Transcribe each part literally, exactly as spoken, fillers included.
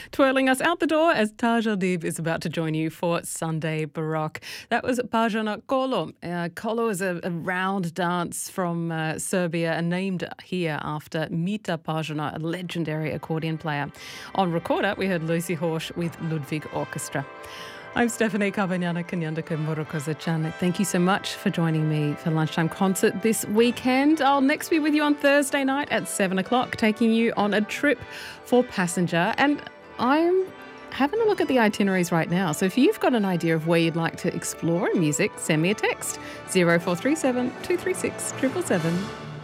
twirling us out the door as Taj Adib is about to join you for Sunday Baroque. That was Bajana Kolo. Uh, Kolo is a, a round dance from uh, Serbia and named here after Mita Bajana, a legendary accordion player. On recorder, we heard Lucy Horsch with Ludwig Orchestra. I'm Stephanie Cavagnana Kanyandaka Murukozichan. Thank you so much for joining me for Lunchtime Concert this weekend. I'll next be with you on Thursday night at seven o'clock, taking you on a trip for passenger. And I'm having a look at the itineraries right now. So if you've got an idea of where you'd like to explore in music, send me a text, zero four three seven, two three six, seven seven seven.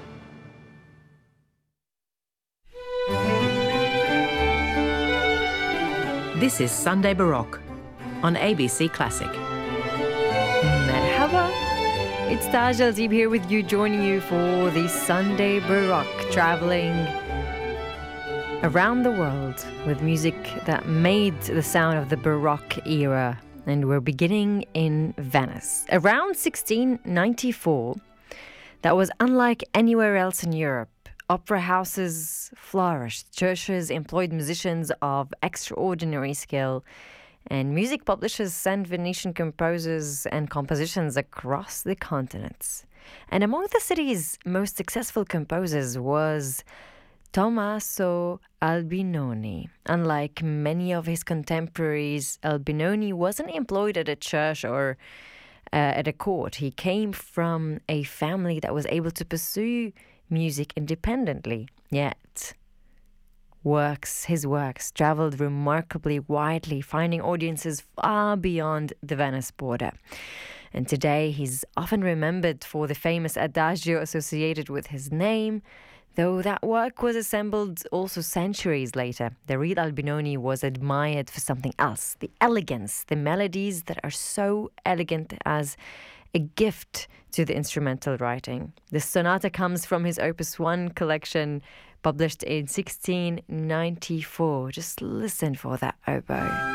This is Sunday Baroque on A B C Classic. Merhaba. It's Taj Adib here with you, joining you for the Sunday Baroque, traveling around the world with music that made the sound of the Baroque era. And we're beginning in Venice. Around sixteen ninety-four, that was unlike anywhere else in Europe. Opera houses flourished, churches employed musicians of extraordinary skill, and music publishers sent Venetian composers and compositions across the continents. And among the city's most successful composers was Tommaso Albinoni. Unlike many of his contemporaries, Albinoni wasn't employed at a church or uh, at a court. He came from a family that was able to pursue music independently, yet works, his works traveled remarkably widely, finding audiences far beyond the Venice border. And today he's often remembered for the famous adagio associated with his name, though that work was assembled also centuries later. The real Albinoni was admired for something else, the elegance, the melodies that are so elegant as a gift to the instrumental writing. The sonata comes from his Opus one collection, published in sixteen ninety-four. Just listen for that oboe.